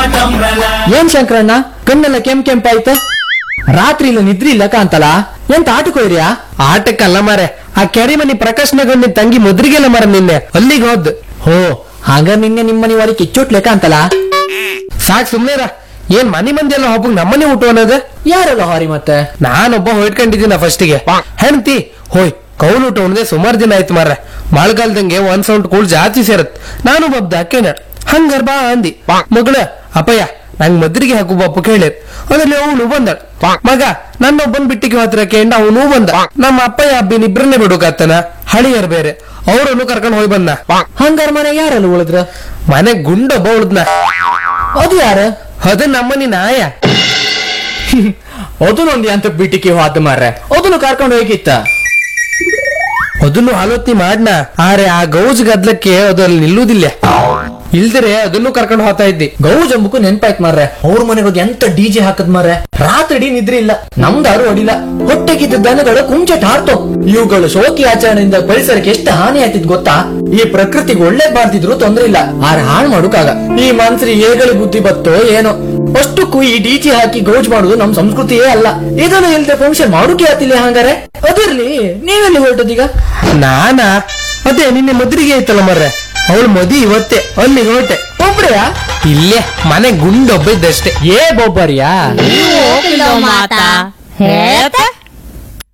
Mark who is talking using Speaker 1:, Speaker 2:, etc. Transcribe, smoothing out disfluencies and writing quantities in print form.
Speaker 1: ಏನ್ ಶಂಕರಣ್ಣ ಕಣ್ಣೆಲ್ಲ ಕೆಂಪಾಯ್ತು? ರಾತ್ರಿ ಇಲ್ಲ ನಿದ್ರಿ ಇಲ್ಲ ಕಾಂತಲ್ಲ, ಎಂತ ಆಟಕ್ಕೋಯ್ರಿಯಾ?
Speaker 2: ಆಟಕ್ಕಲ್ಲ ಮಾರೆ, ಆ ಕೆರೆಮನಿ ಪ್ರಕಾಶ್ನಗೊಂಡಿ ತಂಗಿ ಮುದ್ರಿಗೆಲ್ಲ ಮರ ನಿನ್ನೆ ಅಲ್ಲಿಗೆ ಹೋದ್.
Speaker 1: ಹೋ ಹಂಗ ನಿನ್ನೆ ನಿಮ್ಮನಿ ಒಳಗೆ ಕಿಚ್ಚೋಟ್ ಲೆಕ್ಕ ಅಂತಲ್ಲ.
Speaker 2: ಸಾಕ್ ಸುಮ್ನೆರ, ಏನ್ ಮನಿ ಮಂದಿ ಎಲ್ಲ ಒಬ್ಬಗ್ ನಮ್ಮನೆ ಊಟ ಅನ್ನೋದು?
Speaker 1: ಯಾರಲ್ಲ ಹಾರಿ ಮತ್ತೆ?
Speaker 2: ನಾನೊಬ್ಬ ಹೊಯ್ಟ್ಕೊಂಡಿದ್ದೀನ ಫಸ್ಟಿಗೆ. ಹೆಣ್ತಿ ಹೋಯ್ ಕೌಲ್ ಊಟ ಉಣ್ದೆ ಸುಮಾರು ದಿನ ಆಯ್ತು ಮಾರ್ರೆ. ಮಳೆಗಾಲದಂಗೆ ಒಂದ್ ಸೌಂಡ್ ಕೂಳ್ ಜಾಸ್ತಿ ಸೇರತ್. ನಾನು ಬಬ್ದ ಅಕ್ಕೇನ ಹಂಗಾರ ಬಾ ಅಂದಿ. ಮಗಳ ಅಪ್ಪಯ್ಯ ನಂಗ್ ಮದ್ರಿಗೆ ಹಾಕು ಬಾಪು ಕೇಳಿರ್. ಅದ್ರಲ್ಲಿ ಅವನು ಬಂದಳ. ಮಗ ನನ್ನೊಬ್ಬನ್ ಬಿಟ್ಟಿಗೆ ಹತ್ರ ಕೇಂಡ ಅವನು ಬಂದ. ನಮ್ಮ ಅಪ್ಪಯ್ಯ ಅಬ್ಬಿನ ಇಬ್ರನ್ನೇ ಬಿಡುಕಾತನ, ಹಳಿಯರ್ ಬೇರೆ, ಅವ್ರನ್ನು ಕರ್ಕೊಂಡ್ ಹೋಗಿ ಬಂದ.
Speaker 1: ಹಂಗಾರ ಮನೆ ಯಾರಲ್ಲ ಉಳಿದ್ರ?
Speaker 2: ಮನೆ ಗುಂಡೊಬ್ಬ ಉಳಿದ್ನ.
Speaker 1: ಅದು ಯಾರ?
Speaker 2: ಅದು ನಮ್ಮನಿ ನಾಯ.
Speaker 1: ಅದನ್ನೊಂದು ಅಂತ ಬಿಟ್ಟಿಗೆ ಹೋದ ಮಾರ್ರೆ, ಅದನ್ನು ಕರ್ಕೊಂಡು ಹೋಗಿತ್ತ.
Speaker 2: ಅದನ್ನು ಆಲೋಚನೆ ಮಾಡ್ನ, ಆರೆ ಆ ಗೌಜ್ ಗದ್ಲಕ್ಕೆ ಅದು ಅಲ್ಲಿ ನಿಲ್ಲುವುದಿಲ್ಲ. ಇಲ್ದರೆ ಅದನ್ನು ಕರ್ಕೊಂಡು ಹೋಗ್ತಾ ಇದ್ದಿ.
Speaker 1: ಗೌಜ್ ಅಂಬಕು ನೆನ್ಪಾಯ್ತು ಮಾರ್ರೆ, ಅವ್ರ ಮನೆಗೆ ಹೋಗಿ ಎಂತ ಡಿಜೆ ಹಾಕದ್ ಮಾರ್ರೆ. ರಾತ್ರಿ ನಿದ್ರೆ ಇಲ್ಲ, ನಮ್ದಾರು ಹೊಡಿಲ್ಲ. ಹೊಟ್ಟೆಗಿದ್ದ ದನಗಳು ಕುಂಚಟ ಹಾರ್ತೋ. ಇವುಗಳು ಶೋಕಿ ಆಚರಣೆಯಿಂದ ಪರಿಸರಕ್ಕೆ ಎಷ್ಟು ಹಾನಿ ಆಯ್ತಿದ್ ಗೊತ್ತಾ? ಈ ಪ್ರಕೃತಿಗೆ ಒಳ್ಳೇದ್ ಮಾಡ್ತಿದ್ರು ತೊಂದ್ರೆ ಇಲ್ಲ, ಆರೆ ಹಾಳು ಮಾಡುಕಾಗ. ಈ ಮನ್ಸರಿ ಹೇಗಳಿ ಬುದ್ಧಿ ಬತ್ತೋ ಏನೋ, ಅಷ್ಟಕ್ಕೂ ಈ ಡಿಜೆ ಹಾಕಿ ಗೌಜ್ ಮಾಡುದು ನಮ್ ಸಂಸ್ಕೃತಿಯೇ ಅಲ್ಲ. ಇದನ್ನು ಇಲ್ದೆ ಫಂಕ್ಷನ್ ಮಾಡುಕೆ ಆತಿಲ್ಲ. ಹಂಗಾರೆ ಅದಿರ್ಲಿ, ನೀವೆಲ್ಲಿ ಹೊರಟದೀಗ?
Speaker 2: ನಾನಾ ಅದೇ ನಿನ್ನೆ ಮದ್ರಿಗೆ ಐತಲ್ಲ ಮರ್ರೆ, ಅವಳು ಮದಿ ಇವತ್ತೇ ಅಲ್ಲಿ ಹೊರಟೆ.
Speaker 1: ಒಬ್ರೆಯಾ?
Speaker 2: ಇಲ್ಲೇ ಮನೆ ಗುಂಡೊಬ್ಬ ಇದ್ದಷ್ಟೇ.
Speaker 1: ಏ ಬೊಬ್ಬರಿಯಾ?
Speaker 3: ನೀವು ಹೋಗಿಲ್ಲ ಮಾತಾ ಹೇಳ್ತಾ